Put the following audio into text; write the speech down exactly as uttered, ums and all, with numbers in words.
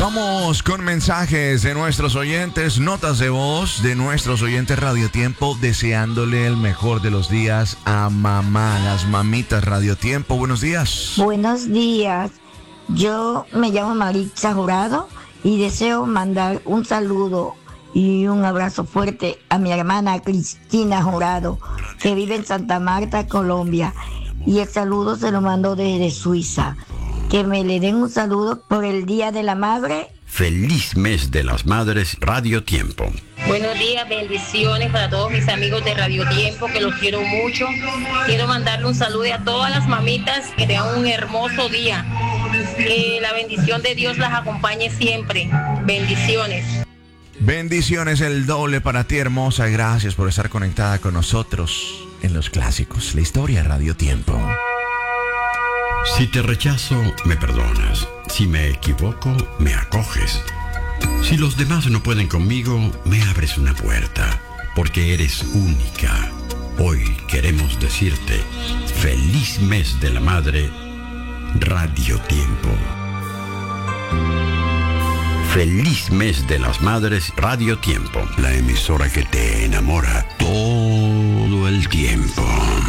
Vamos con mensajes de nuestros oyentes, notas de voz de nuestros oyentes Radio Tiempo, deseándole el mejor de los días a mamá, las mamitas Radio Tiempo. Buenos días. Buenos días. Yo me llamo Maritza Jurado y deseo mandar un saludo y un abrazo fuerte a mi hermana Cristina Jurado, que vive en Santa Marta, Colombia. Y el saludo se lo mando desde Suiza. Que me le den un saludo por el Día de la Madre. Feliz mes de las madres, Radio Tiempo. Buenos días, bendiciones para todos mis amigos de Radio Tiempo, que los quiero mucho. Quiero mandarle un saludo a todas las mamitas, que tengan un hermoso día. Que la bendición de Dios las acompañe siempre. Bendiciones. Bendiciones el doble para ti, hermosa. Gracias por estar conectada con nosotros en Los Clásicos, la historia Radio Tiempo. Si te rechazo, me perdonas. Si me equivoco, me acoges. Si los demás no pueden conmigo, me abres una puerta, porque eres única. Hoy queremos decirte, feliz mes de la madre, Radio Tiempo. Feliz mes de las madres, Radio Tiempo. La emisora que te enamora todo el tiempo.